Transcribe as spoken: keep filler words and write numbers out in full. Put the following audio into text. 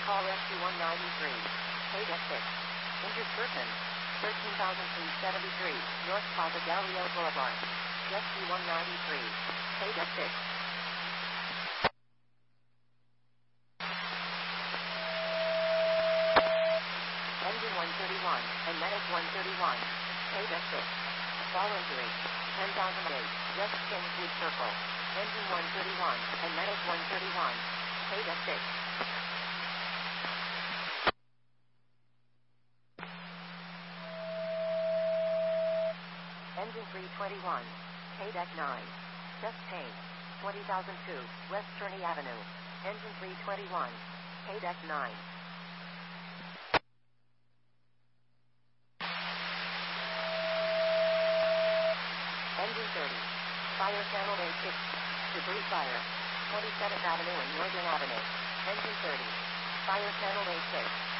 Call Rescue one ninety-three. Paydeck six. Injured person. thirteen thousand three hundred seventy-three. North Plaza Del Rio Boulevard. Rescue one ninety-three. Paydeck six. Engine one thirty-one. And Medic one thirty-one. Paydeck six. Fall injury. ten thousand eight. West Kingswood Circle. Engine one thirty-one. And Medic one thirty-one. Paydeck six. Engine three twenty-one. Paydeck nine. Chest pain. twenty thousand two. West Kearny Avenue. Engine three twenty-one. Paydeck nine. Engine thirty. Fire channel A six. Debris fire. twenty-seventh Avenue and Northern Avenue. Engine thirty. Fire channel A six.